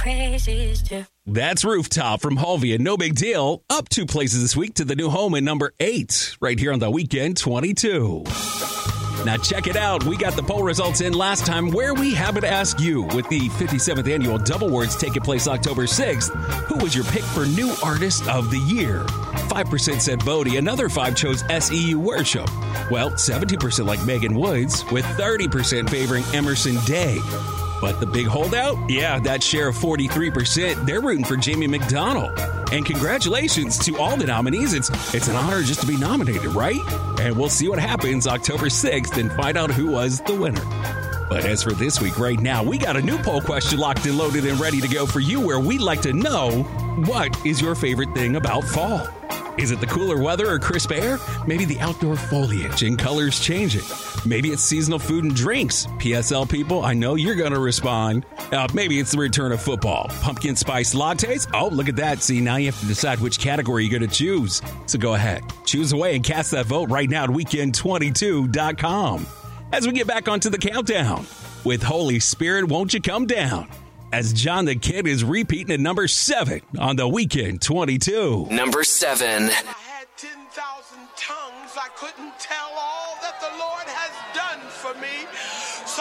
praises too. That's Rooftop from Hulvia. No big deal. Up 2 places this week to the new home at number 8, right here on the Weekend 22. Now check it out. We got the poll results in last time, where we happen to ask you, with the 57th annual Double Words taking place October 6th, who was your pick for New Artist of the Year? 5% said Bodie. Another 5 chose SEU Worship. Well, 70% like Megan Woods, with 30% favoring Emerson Day. But the big holdout? Yeah, that share of 43%, they're rooting for Jamie McDonald. And congratulations to all the nominees. It's an honor just to be nominated, right? And we'll see what happens October 6th and find out who was the winner. But as for this week, right now, we got a new poll question locked and loaded and ready to go for you, where we'd like to know, what is your favorite thing about fall? Is it the cooler weather or crisp air? Maybe the outdoor foliage and colors changing. Maybe it's seasonal food and drinks. PSL people, I know you're going to respond. Maybe it's the return of football. Pumpkin spice lattes? Oh, look at that. See, now you have to decide which category you're going to choose. So go ahead. Choose away and cast that vote right now at weekend22.com. As we get back onto the countdown with Holy Spirit, Won't You Come Down? As John the Kid is repeating at number 7 on the Weekend 22. Number 7. I had 10,000 tongues. I couldn't tell all that the Lord has done for me. So